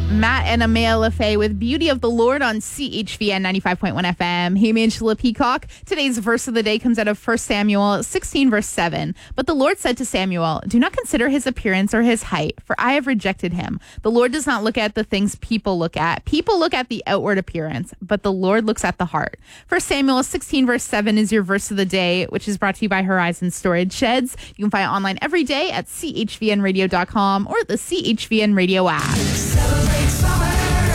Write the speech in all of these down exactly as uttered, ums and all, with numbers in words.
Matt and Amaya LaFay with Beauty of the Lord on C H V N ninety-five point one F M. Hey, Angela Peacock. Today's verse of the day comes out of First Samuel sixteen, verse seven. But the Lord said to Samuel, do not consider his appearance or his height, for I have rejected him. The Lord does not look at the things people look at. People look at the outward appearance, but the Lord looks at the heart. First Samuel sixteen, verse seven is your verse of the day, which is brought to you by Horizon Storage Sheds. You can find it online every day at C H V N radio dot com or the C H V N Radio app. Celebrate summer.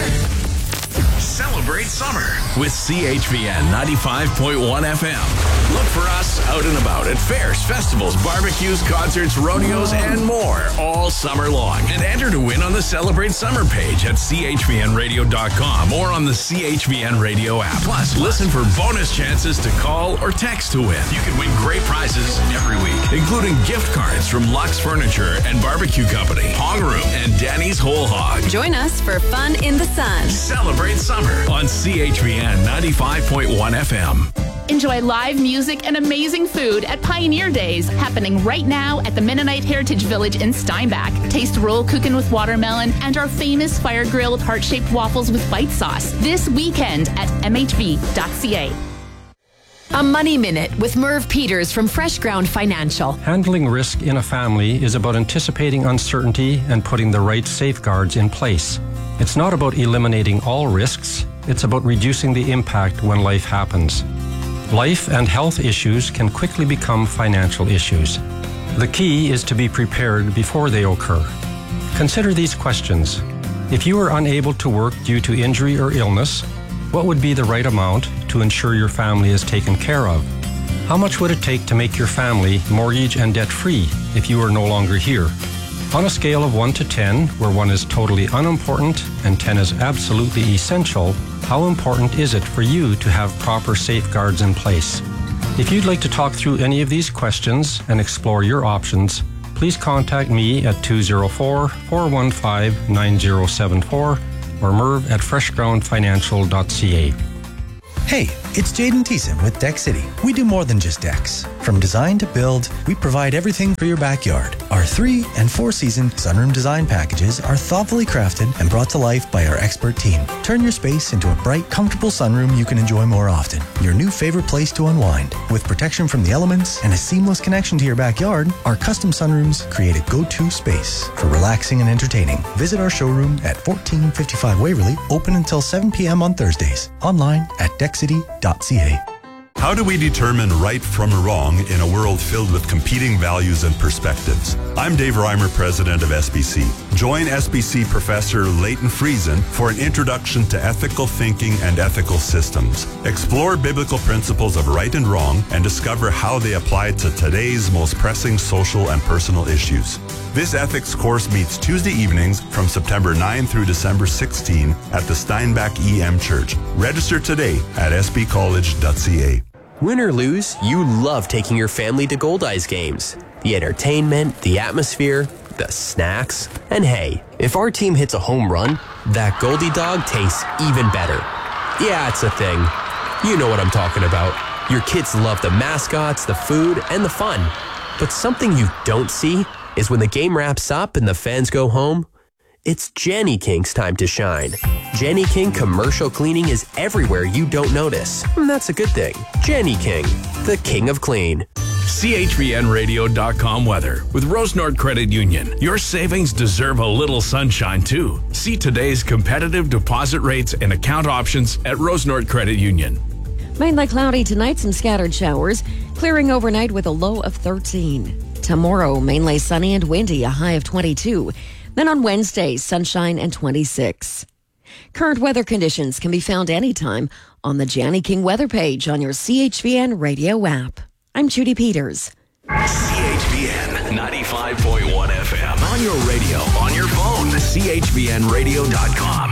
Celebrate summer with C H V N ninety-five point one F M. Look for us out and about at fairs, festivals, barbecues, concerts, rodeos, and more all summer long. And enter to win on the Celebrate Summer page at C H V N radio dot com or on the C H V N Radio app. Plus, listen for bonus chances to call or text to win. You can win great prizes every week, including gift cards from Lux Furniture and Barbecue Company, Hong Room, and Danny's Whole Hog. Join us for fun in the sun. Celebrate summer on C H V N ninety-five point one F M. Enjoy live music and amazing food at Pioneer Days, happening right now at the Mennonite Heritage Village in Steinbach. Taste roll cooking with watermelon and our famous fire-grilled heart-shaped waffles with bite sauce this weekend at M H V dot C A. A Money Minute with Merv Peters from Fresh Ground Financial. Handling risk in a family is about anticipating uncertainty and putting the right safeguards in place. It's not about eliminating all risks, it's about reducing the impact when life happens. Life and health issues can quickly become financial issues. The key is to be prepared before they occur. Consider these questions. If you are unable to work due to injury or illness, what would be the right amount to ensure your family is taken care of? How much would it take to make your family mortgage and debt-free if you are no longer here? On a scale of one to ten, where one is totally unimportant and ten is absolutely essential, how important is it for you to have proper safeguards in place? If you'd like to talk through any of these questions and explore your options, please contact me at two oh four, four one five, nine oh seven four or Merv at fresh ground financial dot C A. Hey, it's Jaden Thiessen with Deck City. We do more than just decks. From design to build, we provide everything for your backyard. Our three and four season sunroom design packages are thoughtfully crafted and brought to life by our expert team. Turn your space into a bright, comfortable sunroom you can enjoy more often. Your new favorite place to unwind. With protection from the elements and a seamless connection to your backyard, our custom sunrooms create a go-to space for relaxing and entertaining. Visit our showroom at fourteen fifty-five Waverly, open until seven p.m. on Thursdays. Online at deck city dot C A. How do we determine right from wrong in a world filled with competing values and perspectives? I'm Dave Reimer, president of S B C. Join S B C professor Leighton Friesen for an introduction to ethical thinking and ethical systems. Explore biblical principles of right and wrong and discover how they apply to today's most pressing social and personal issues. This ethics course meets Tuesday evenings from September ninth through December sixteenth at the Steinbach E M Church. Register today at s b college dot c a. Win or lose, you love taking your family to Goldeyes games. The entertainment, the atmosphere, the snacks. And hey, if our team hits a home run, that Goldie dog tastes even better. Yeah, it's a thing. You know what I'm talking about. Your kids love the mascots, the food, and the fun. But something you don't see is when the game wraps up and the fans go home, it's Jenny King's time to shine. Jenny King commercial cleaning is everywhere you don't notice. And that's a good thing. Jenny King, the king of clean. C H V N radio dot com weather. With Rose North Credit Union, your savings deserve a little sunshine too. See today's competitive deposit rates and account options at Rose North Credit Union. Mainly cloudy tonight, some scattered showers. Clearing overnight with a low of thirteen. Tomorrow, mainly sunny and windy, a high of twenty-two. Then on Wednesday, sunshine and twenty-six. Current weather conditions can be found anytime on the Janny King weather page on your C H V N radio app. I'm Judy Peters. C H V N ninety-five point one F M. On your radio, on your phone. C H V N radio dot com.